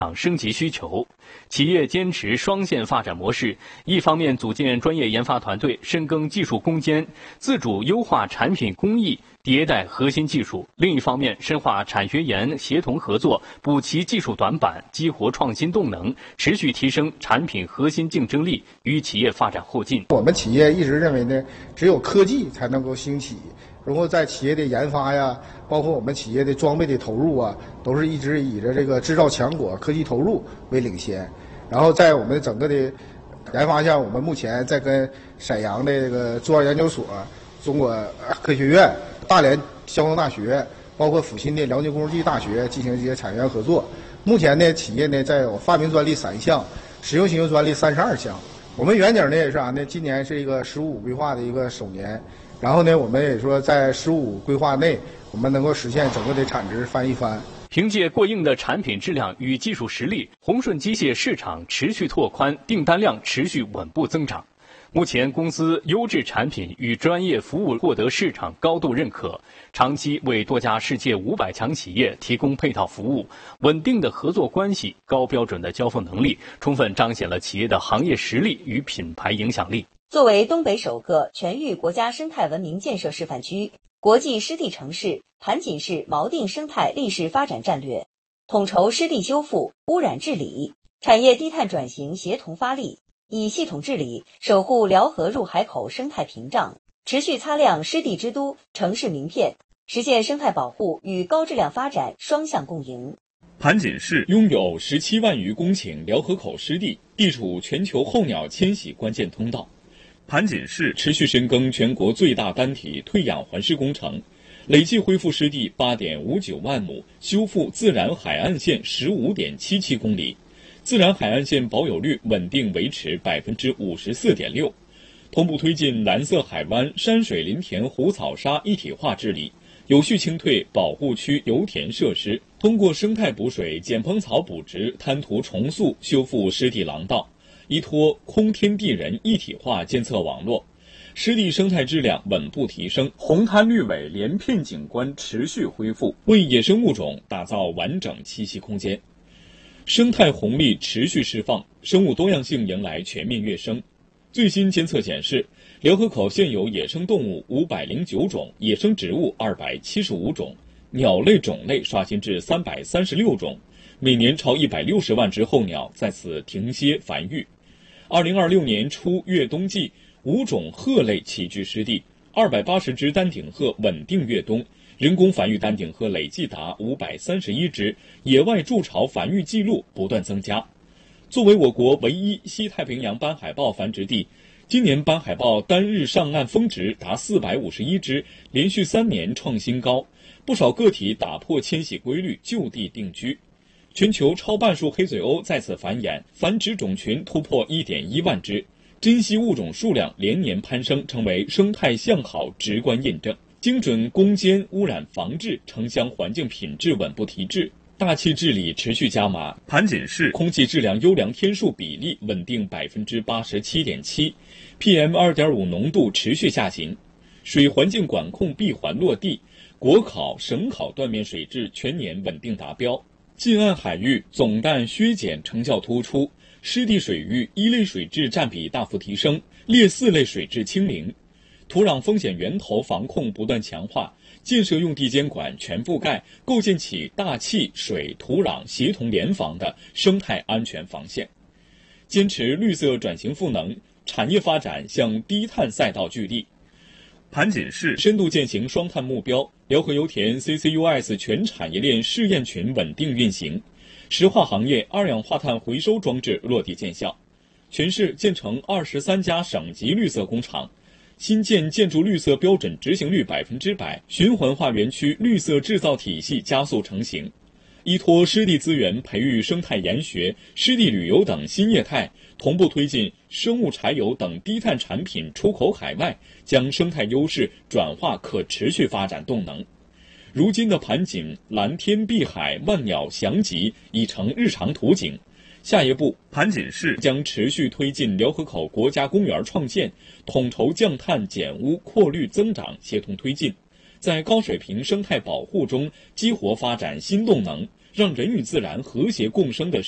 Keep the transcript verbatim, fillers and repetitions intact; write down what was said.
升级需求，企业坚持双线发展模式，一方面组建专业研发团队，深耕技术攻坚，自主优化产品工艺，迭代核心技术；另一方面，深化产学研协同合作，补齐技术短板，激活创新动能，持续提升产品核心竞争力，与企业发展后进。 我们企业一直认为呢，只有科技才能够兴起。然后在企业的研发呀，包括我们企业的装备的投入啊，都是一直以着这个制造强国、科技投入为领先。然后在我们整个的研发下，我们目前在跟沈阳的这个中央研究所、中国科学院、大连交通大学，包括阜新的辽宁工程技术大学进行一些产业园合作。目前呢，企业呢在有发明专利三项，实用新型专利三十二项。我们远景呢也是啥呢？今年是一个“十五五”规划的一个首年。然后呢，我们也说在“十五五”规划内，我们能够实现整个的产值翻一番。 凭借过硬的产品质量与技术实力，宏顺机械市场持续拓宽，订单量持续稳步增长。目前，公司优质产品与专业服务获得市场高度认可，长期为多家世界五百强企业提供配套服务，稳定的合作关系、高标准的交付能力，充分彰显了企业的行业实力与品牌影响力。 作为东北首个全域国家生态文明建设示范区、国际湿地城市，盘锦市锚定生态历史发展战略，统筹湿地修复、污染治理、产业低碳转型协同发力，以系统治理守护辽河入海口生态屏障，持续擦亮湿地之都城市名片，实现生态保护与高质量发展双向共赢。 盘锦市拥有十七万余公顷辽河口湿地，地处全球候鸟迁徙关键通道。盘锦市持续深耕全国最大单体退养还湿工程，累计恢复湿地 八点五九万亩，修复自然海岸线 十五点七七公里，自然海岸线保有率稳定维持 百分之五十四点六， 同步推进蓝色海湾山水林田湖草沙一体化治理，有序清退保护区油田设施，通过生态补水、剪蓬草补植、滩涂重塑修复湿地廊道，依托空天地人一体化监测网络，湿地生态质量稳步提升，红滩绿尾连片景观持续恢复，为野生物种打造完整栖息空间。生态红利持续释放，生物多样性迎来全面跃升。最新监测显示，辽河口现有野生动物五百零九种，野生植物二百七十五种，鸟类种类刷新至三百三十六种，每年超一百六十万只候鸟在此停歇繁育。二零二六年初越冬季，五种鹤类栖居湿地，二百八十只丹顶鹤稳定越冬，人工繁育丹顶鹤累计达五百三十一只，野外筑巢繁育记录不断增加。作为我国唯一西太平洋斑海豹繁殖地，今年斑海豹单日上岸峰值达四百五十一只，连续三年创新高，不少个体打破迁徙规律，就地定居。全球超半数黑嘴鸥在此繁衍，繁殖种群突破 一点一万只，珍稀物种数量连年攀升，成为生态向好直观印证。精准攻坚污染防治，城乡环境品质稳步提质，大气治理持续加码。盘锦市空气质量优良天数比例稳定 百分之八十七点七， P M 二点五 浓度持续下行，水环境管控闭环落地，国考、省考断面水质全年稳定达标。近岸海域总氮削减成效突出，湿地水域一类水质占比大幅提升，劣四类水质清零。土壤风险源头防控不断强化，建设用地监管全覆盖，构建起大气、水、土壤协同联防的生态安全防线。坚持绿色转型赋能，产业发展向低碳赛道聚力。盘锦市深度践行双碳目标，辽河油田 C C U S 全产业链试验群稳定运行，石化行业二氧化碳回收装置落地见效。全市建成二十三家省级绿色工厂，新建建筑绿色标准执行率百分之百，循环化园区绿色制造体系加速成型。依托湿地资源培育生态研学、湿地旅游等新业态，同步推进生物柴油等低碳产品出口海外，将生态优势转化可持续发展动能。如今的盘锦蓝天碧海、万鸟翔集已成日常图景。下一步，盘锦市将持续推进辽河口国家公园创建，统筹降碳减污、扩绿增长协同推进，在高水平生态保护中激活发展新动能，让人与自然和谐共生的